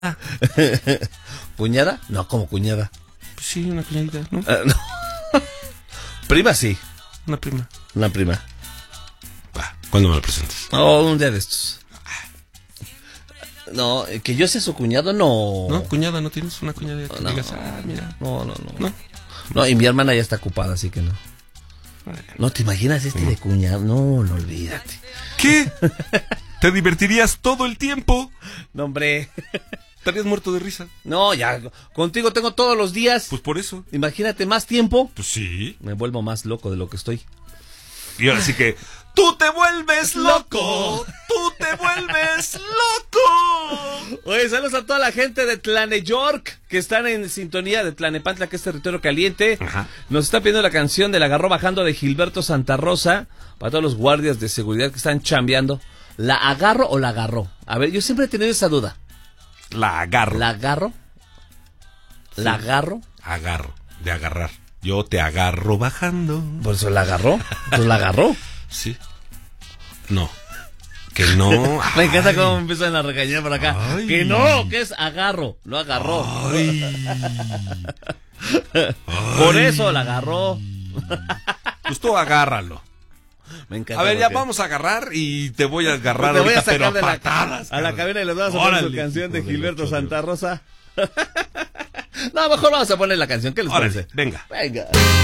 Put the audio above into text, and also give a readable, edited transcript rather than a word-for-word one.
¿Cuñada? No, como cuñada. Pues sí, una cuñadita, ¿no? No. Prima sí. Una prima. Una prima. Va, ¿cuándo me lo presentas? Oh, un día de estos. No, que yo sea su cuñado, no. ¿No? ¿Cuñada? ¿No tienes una cuñada que No. digas, mira? No. ¿No? No, y mi hermana ya está ocupada, así que no. Bueno. No, ¿te imaginas de cuñado? No, olvídate. ¿Qué? ¿Te divertirías todo el tiempo? No, hombre. ¿Estarías muerto de risa? No, ya, contigo tengo todos los días. Pues por eso. Imagínate más tiempo. Pues sí. Me vuelvo más loco de lo que estoy. Y ahora sí que... ¡Tú te vuelves loco! ¡Tú te vuelves loco! Oye, saludos a toda la gente de Tlaneyork que están en sintonía de Tlanepantla, que es territorio caliente. Ajá. Nos está pidiendo la canción de La Agarró Bajando de Gilberto Santa Rosa para todos los guardias de seguridad que están chambeando. ¿La agarro o la agarró? A ver, yo siempre he tenido esa duda. La agarro. ¿La agarro? Sí. ¿La agarro? Agarro, de agarrar. Yo te agarro bajando. Por eso la agarró. Pues la agarró. Sí. No. Que no. Me encanta cómo me empiezan a regañar por acá. Ay. Que no, que es agarro, no agarró. Ay. Por eso la agarró. Pues tú agárralo. Me encanta. A ver, ya porque vamos a agarrar y te voy a agarrar te voy a ahorita, sacar pero de patadas. a la cabina y les vamos a poner su Órale, canción de hijo del Gilberto ocho, Santa Rosa. No, mejor vamos a poner la canción. ¿Qué les Órale, parece? venga. Venga.